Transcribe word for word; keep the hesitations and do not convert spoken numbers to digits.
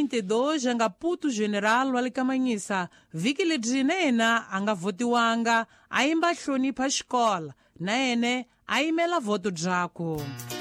vinte e dois anga Puto General walikamanyisa viki ledzinena anga votiwanga ayimba hlonipha xikola na ene ayimela voto bzako.